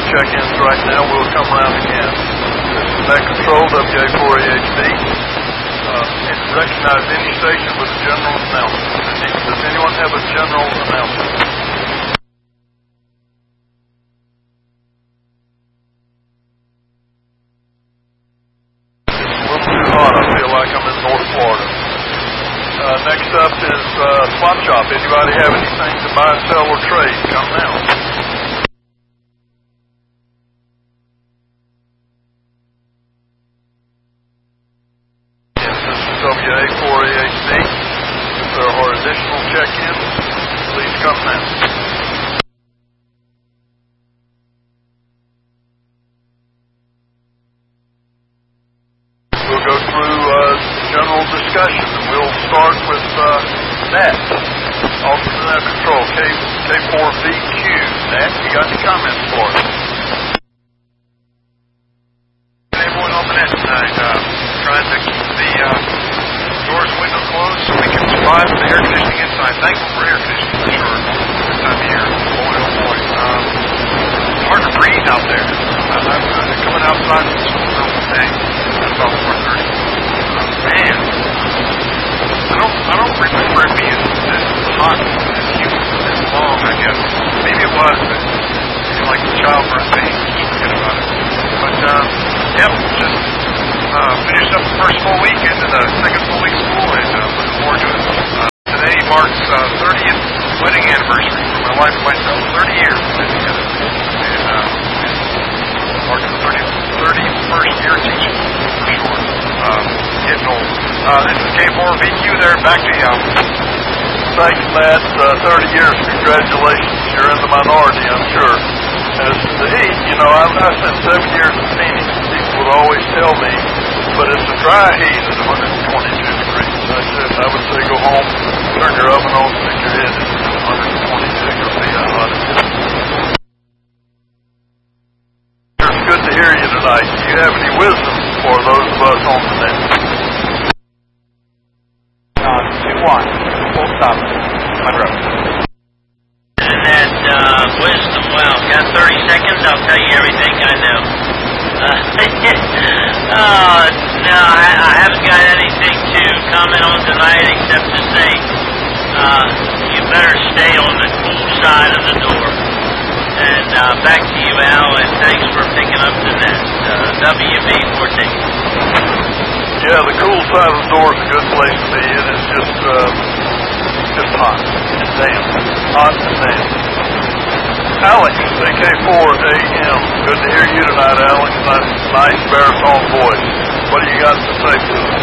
check-ins right now. We'll come around again. This is Net Control, WA4AHD. Recognize any station with a general announcement. Does anyone have a general announcement? I feel like I'm in North Florida. Next up is Swap Shop. Anybody have anything to buy, sell, or trade? Come now. Yes, this is WA4AHD. If there are additional check-ins, please come now. We'll go through general discussion, and we'll start with Nat, alternate net control, K4VQ. Nat, you got any comments for us? Everyone on the net tonight, trying to keep the doors and windows closed so we can survive with the air conditioning inside. Thankful for air conditioning for sure this time of year. Boy, oh boy. It's hard to breathe out there. I'm coming outside from school today. It's about 4:30. Man, I don't remember it being this hot and humid this long, I guess. Maybe it was, but it's like the childbirth pain. Just forget about it. But, yep, just finished up the first full week into the second full week of school, and looking forward to it. Today marks 30th wedding anniversary for my wife and myself. 30 years we've been together. And marks the 31st year teaching, for sure. Getting old. This is K4VQ there. Back to you. Thanks, Matt. 30 years. Congratulations. You're in the minority, I'm sure. As to the heat, I spent 7 years in Phoenix. People would always tell me, but it's a dry heat at 122 degrees. I would say go home, turn your oven on, stick your head in 122 degrees. How hot it is. It's good to hear you tonight. Do you have any wisdom for those of us on the net? 2-1. Full stop. Monroe. And wisdom, well, got 30 seconds, I'll tell you everything I know. No, I haven't got anything to comment on tonight except to say you better stay on the cool side of the door. And back to you, Al, and thanks for picking up the net. WB14. Yeah, the cool side of the door is a good place to be in. It's just hot and damp. Hot and damp. Alex, K4AM. Good to hear you tonight, Alex. Nice baritone voice. What do you got to say to us?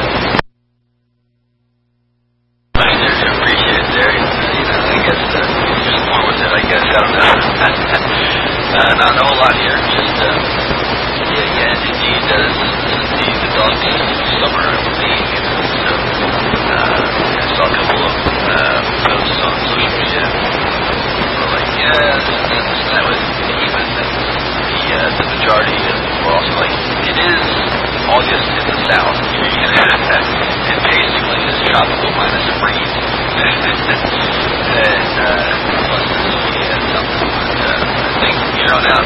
I appreciate it, Derek. I guess just more with it, I guess. I don't know. Not a whole lot here. Just, indeed, the dog's summer league. So, I saw a couple of posts on social media. People were like, that was even. The majority were also like, it is August in the South. And basically this tropical minus a breeze. And plus we had something. But I think, now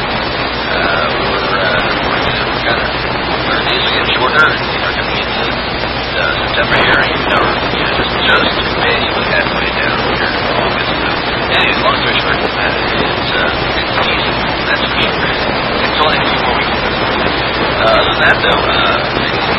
our days are getting shorter, and coming into September here, even though we're just manually halfway down here in August. So, anyways, long story short, it's seasonal, that's for sure. It's only a few more weeks. Other than that, though,